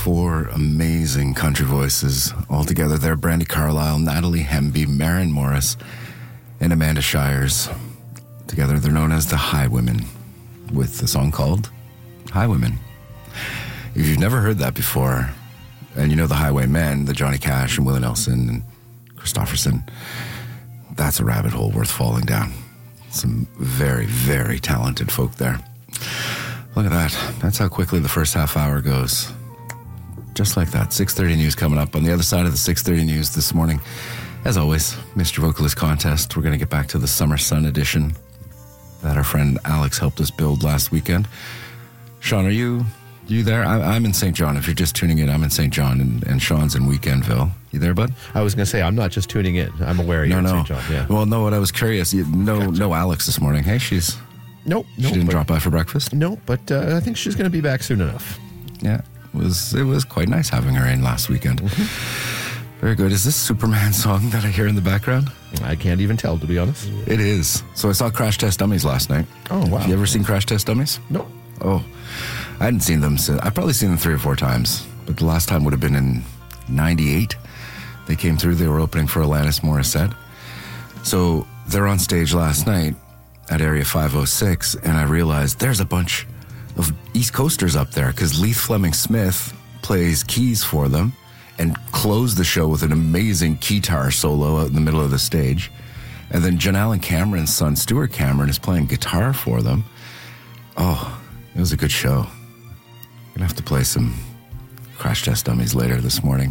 Four amazing country voices all together there. Brandy Carlisle, Natalie Hemby, Maren Morris, and Amanda Shires. Together they're known as the Highwomen, with a song called Highwomen. If you've never heard that before, and you know the Highwaymen, the Johnny Cash and Willie Nelson and Christofferson, that's a rabbit hole worth falling down. Some very, very talented folk there. Look at that. That's how quickly the first half hour goes. Just like that. 6:30 news coming up. On the other side of the 6:30 news this morning, as always, Mr. Vocalist Contest. We're going to get back to the Summer Sun edition that our friend Alex helped us build last weekend. Sean, are you there? I'm in St. John. If you're just tuning in, I'm in St. John, and Sean's in Weekendville. You there, bud? I was going to say, I'm not just tuning in. I'm aware you're in St. John. Yeah. Well, no, what I was curious, no Alex this morning. Hey, she didn't drop by for breakfast? No, but I think she's going to be back soon enough. Yeah, it was quite nice having her in last weekend. Mm-hmm. Very good. Is this Superman song that I hear in the background? I can't even tell, to be honest. It is. So I saw Crash Test Dummies last night. Oh, wow. Have you ever seen Crash Test Dummies? No. Oh, I hadn't seen them since. I've probably seen them 3 or 4 times, but the last time would have been in 98. They came through. They were opening for Alanis Morissette. So they're on stage last night at Area 506, and I realized there's a bunch of East Coasters up there because Leith Fleming Smith plays keys for them and closed the show with an amazing guitar solo out in the middle of the stage. And then John Allen Cameron's son, Stuart Cameron, is playing guitar for them. Oh, it was a good show. I'm going to have to play some Crash Test Dummies later this morning.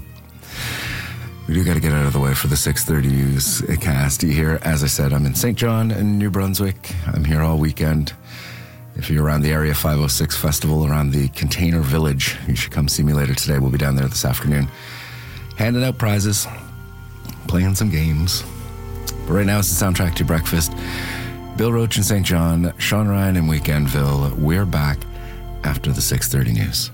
We do got to get out of the way for the 6:30 news cast here. As I said, I'm in St. John in New Brunswick. I'm here all weekend. If you're around the Area 506 Festival, around the Container Village, you should come see me later today. We'll be down there this afternoon, handing out prizes, playing some games. But right now, it's the soundtrack to breakfast. Bill Roach in St. John, Sean Ryan in Weekendville. We're back after the 6:30 news.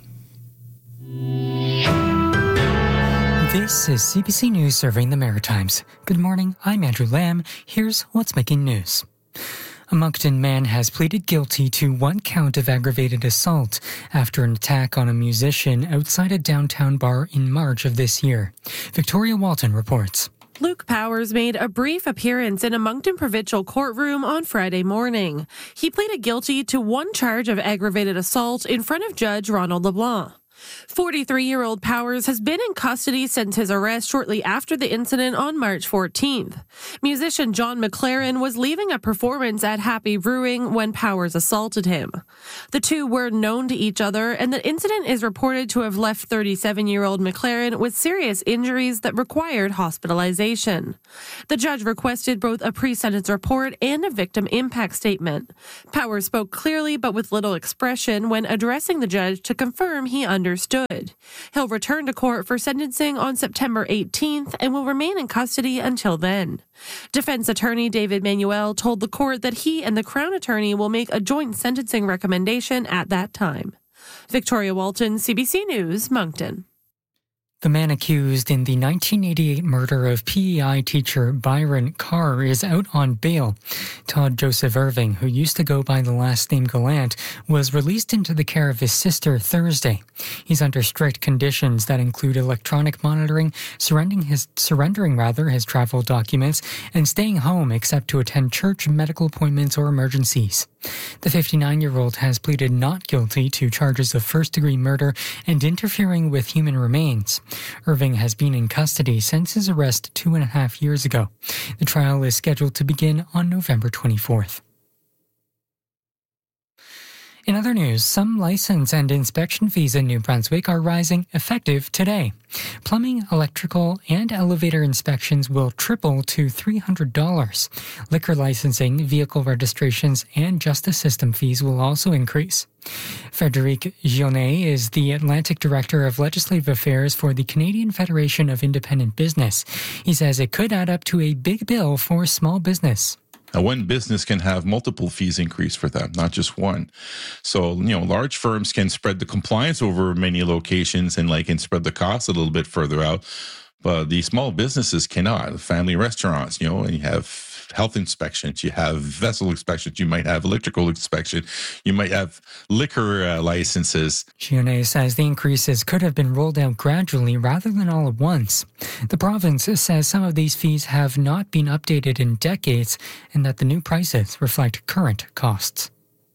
This is CBC News serving the Maritimes. Good morning, I'm Andrew Lamb. Here's what's making news. A Moncton man has pleaded guilty to 1 count of aggravated assault after an attack on a musician outside a downtown bar in March of this year. Victoria Walton reports. Luke Powers made a brief appearance in a Moncton provincial courtroom on Friday morning. He pleaded guilty to 1 charge of aggravated assault in front of Judge Ronald LeBlanc. 43-year-old Powers has been in custody since his arrest shortly after the incident on March 14th. Musician John McLaren was leaving a performance at Happy Brewing when Powers assaulted him. The two were known to each other, and the incident is reported to have left 37-year-old McLaren with serious injuries that required hospitalization. The judge requested both a pre-sentence report and a victim impact statement. Powers spoke clearly but with little expression when addressing the judge to confirm he understood. He'll return to court for sentencing on September 18th and will remain in custody until then. Defense attorney David Manuel told the court that he and the Crown attorney will make a joint sentencing recommendation at that time. Victoria Walton, CBC News, Moncton. The man accused in the 1988 murder of PEI teacher Byron Carr is out on bail. Todd Joseph Irving, who used to go by the last name Gallant, was released into the care of his sister Thursday. He's under strict conditions that include electronic monitoring, surrendering his travel documents, and staying home except to attend church, medical appointments, or emergencies. The 59-year-old has pleaded not guilty to charges of first-degree murder and interfering with human remains. Irving has been in custody since his arrest 2.5 years ago. The trial is scheduled to begin on November 24th. In other news, some license and inspection fees in New Brunswick are rising effective today. Plumbing, electrical, and elevator inspections will triple to $300. Liquor licensing, vehicle registrations, and justice system fees will also increase. Frédéric Gionnet is the Atlantic Director of Legislative Affairs for the Canadian Federation of Independent Business. He says it could add up to a big bill for small business. One business can have multiple fees increase for them, not just one. So, large firms can spread the compliance over many locations and spread the costs a little bit further out. But the small businesses cannot. Family restaurants, and you have health inspections, you have vessel inspections, you might have electrical inspection, you might have liquor licenses. Gionnet says the increases could have been rolled out gradually rather than all at once. The province says some of these fees have not been updated in decades and that the new prices reflect current costs.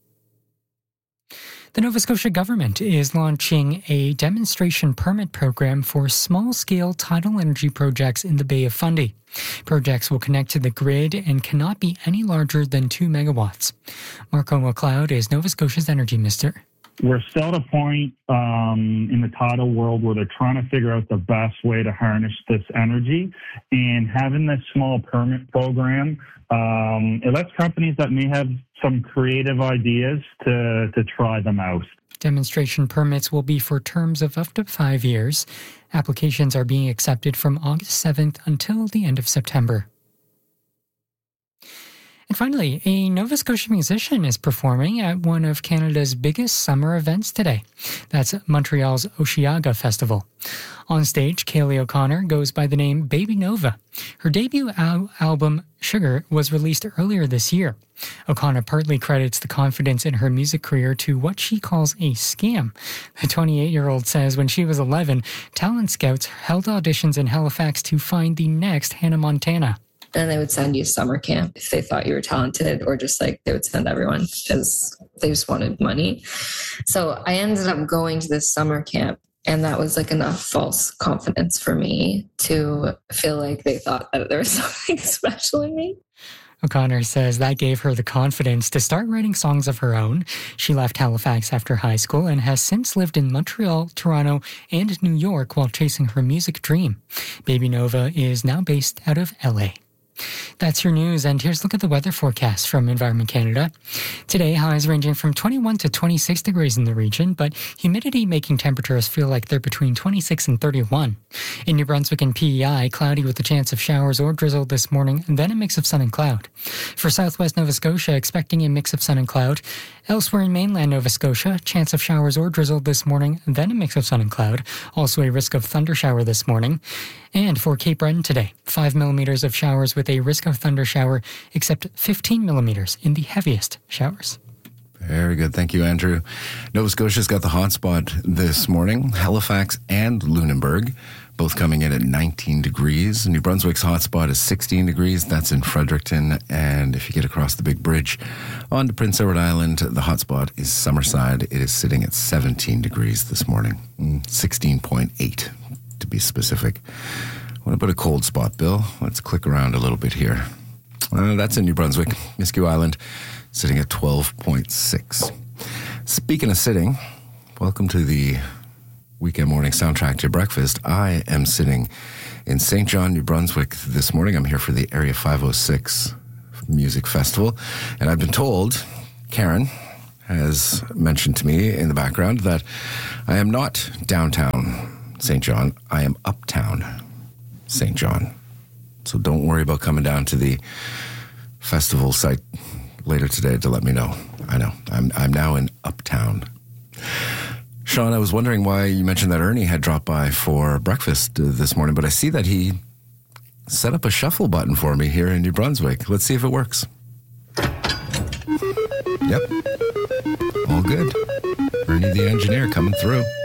The Nova Scotia government is launching a demonstration permit program for small-scale tidal energy projects in the Bay of Fundy. Projects will connect to the grid and cannot be any larger than 2 megawatts. Marco McLeod is Nova Scotia's energy minister. We're still at a point in the tidal world where they're trying to figure out the best way to harness this energy. And having this small permit program, it lets companies that may have some creative ideas to try them out. Demonstration permits will be for terms of up to 5 years. Applications are being accepted from August 7th until the end of September. And finally, a Nova Scotia musician is performing at one of Canada's biggest summer events today. That's Montreal's Osheaga Festival. On stage, Kaylee O'Connor goes by the name Baby Nova. Her debut album, Sugar, was released earlier this year. O'Connor partly credits the confidence in her music career to what she calls a scam. The 28-year-old says when she was 11, talent scouts held auditions in Halifax to find the next Hannah Montana. And they would send you summer camp if they thought you were talented, or just like they would send everyone because they just wanted money. So I ended up going to this summer camp, and that was like enough false confidence for me to feel like they thought that there was something special in me. O'Connor says that gave her the confidence to start writing songs of her own. She left Halifax after high school and has since lived in Montreal, Toronto, and New York while chasing her music dream. Baby Nova is now based out of LA. That's your news, and here's a look at the weather forecast from Environment Canada. Today, highs ranging from 21 to 26 degrees in the region, but humidity making temperatures feel like they're between 26 and 31. In New Brunswick and PEI, cloudy with a chance of showers or drizzle this morning, and then a mix of sun and cloud. For southwest Nova Scotia, expecting a mix of sun and cloud. Elsewhere in mainland Nova Scotia, chance of showers or drizzle this morning, then a mix of sun and cloud. Also a risk of thunder shower this morning. And for Cape Breton today, 5 millimeters of showers with a risk of thunder shower, except 15 millimeters in the heaviest showers. Very good. Thank you, Andrew. Nova Scotia's got the hotspot this morning. Halifax and Lunenburg, both coming in at 19 degrees. New Brunswick's hotspot is 16 degrees. That's in Fredericton. And if you get across the big bridge onto Prince Edward Island, the hotspot is Summerside. It is sitting at 17 degrees this morning. 16.8 to be specific. What about a cold spot, Bill? Let's click around a little bit here. That's in New Brunswick, Nisku Island, sitting at 12.6. Speaking of sitting, welcome to the weekend morning soundtrack to your breakfast. I am sitting in St. John, New Brunswick this morning. I'm here for the Area 506 Music Festival, and I've been told, Karen has mentioned to me in the background, that I am not downtown St. John, I am uptown St. John. So don't worry about coming down to the festival site later today to let me know. I know. I'm now in uptown. Sean, I was wondering why you mentioned that Ernie had dropped by for breakfast this morning, but I see that he set up a shuffle button for me here in New Brunswick. Let's see if it works. Yep. All good. Ernie the engineer coming through.